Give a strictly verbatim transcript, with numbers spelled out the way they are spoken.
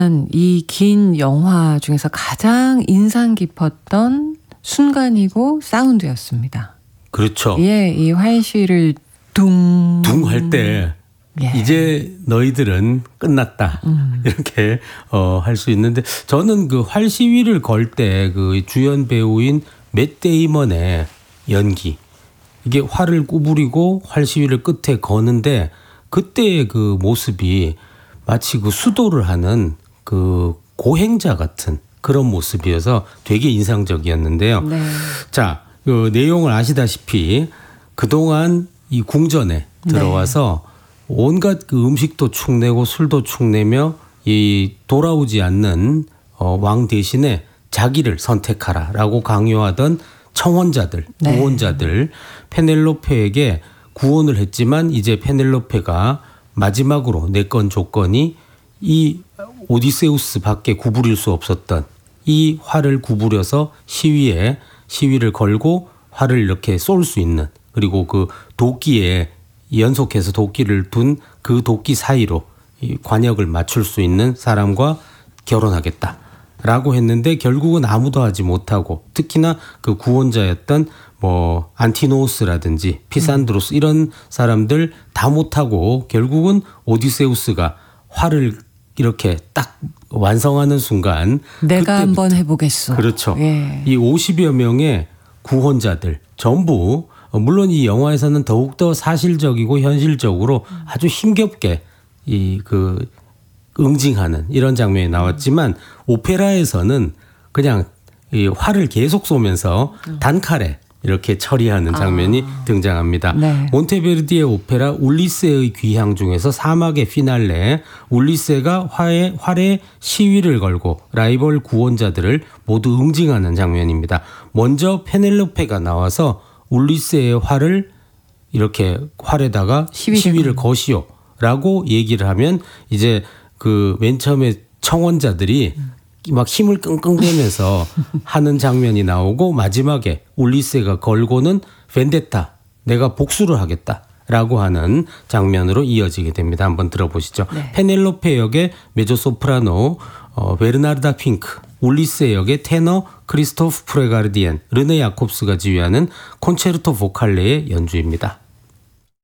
이 긴 영화 중에서 가장 인상 깊었던 순간이고 사운드였습니다. 그렇죠. 예, 이 활시를 둥. 둥 할 때 예. 이제 너희들은 끝났다. 음. 이렇게 어, 할 수 있는데 저는 그 활시위를 걸 때 그 주연 배우인 맷 데이먼의 연기. 이게 활을 구부리고 활시위를 끝에 거는데 그때의 그 모습이 마치 그 수도를 하는 그 고행자 같은 그런 모습이어서 되게 인상적이었는데요. 네. 자, 그 내용을 아시다시피 그동안 이 궁전에 들어와서 네. 온갖 그 음식도 축내고 술도 축내며 이 돌아오지 않는 어, 왕 대신에 자기를 선택하라라고 강요하던 청혼자들, 네. 구원자들 페넬로페에게 구원을 했지만 이제 페넬로페가 마지막으로 내건 조건이 이 오디세우스밖에 구부릴 수 없었던 이 활을 구부려서 시위에 시위를 걸고 활을 이렇게 쏠 수 있는 그리고 그 도끼에 연속해서 도끼를 둔 그 도끼 사이로 이 관역을 맞출 수 있는 사람과 결혼하겠다라고 했는데 결국은 아무도 하지 못하고 특히나 그 구원자였던 뭐 안티노우스라든지 피산드로스 이런 사람들 다 못하고 결국은 오디세우스가 활을 이렇게 딱 완성하는 순간 내가 한번 해보겠소. 그렇죠. 예. 이 오십여 명의 구원자들 전부 물론 이 영화에서는 더욱더 사실적이고 현실적으로 아주 힘겹게 이 그 응징하는 이런 장면이 나왔지만 오페라에서는 그냥 이 활을 계속 쏘면서 단칼에 이렇게 처리하는 장면이 아. 등장합니다. 네. 몬테베르디의 오페라 울리세의 귀향 중에서 사막의 피날레 울리세가 화에, 활에 시위를 걸고 라이벌 구원자들을 모두 응징하는 장면입니다. 먼저 페넬로페가 나와서 울리세의 활을 이렇게 활에다가 시위를, 시위를 거시오라고 얘기를 하면 이제 그 맨 처음에 청원자들이 음. 막 힘을 끙끙 대면서 하는 장면이 나오고 마지막에 울리세가 걸고는 벤데타 내가 복수를 하겠다라고 하는 장면으로 이어지게 됩니다. 한번 들어보시죠. 네. 페넬로페 역의 메조소프라노 어, 베르나르다 핑크, 울리세 역의 테너 크리스토프 프레가르디엔, 르네 야콥스가 지휘하는 콘체르토 보칼레의 연주입니다.